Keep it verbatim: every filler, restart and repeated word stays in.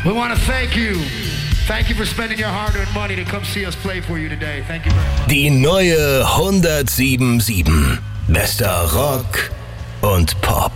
We want to thank you. Thank you for spending your hard-earned money to come see us play for you today. Thank you very much. Die neue hundertsieben Komma sieben. Bester Rock und Pop.